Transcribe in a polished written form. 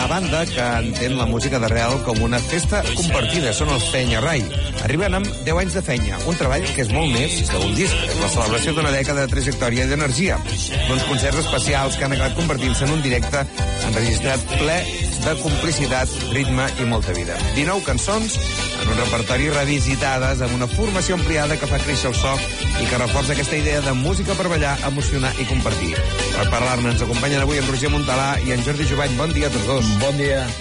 banda que entén la música d'arrel com una festa compartida. Són els Fenya Rai. Arriben amb 10 anys de feina, un treball que és molt més que un disc. És la celebració d'una dècada de trajectòria i d'energia. Uns concerts especials que han acabat convertint-se en un directe enregistrat ple de complicitat, ritme i molta vida. 19 cançons en un repertori revisitades amb una formació ampliada que fa créixer el so i que reforça aquesta idea de música per ballar, emocionar i compartir. Per parlar-ne ens acompanyen avui en Roger Montalà i en Jordi Jovany. Bon dia a tots dos. Bon dia.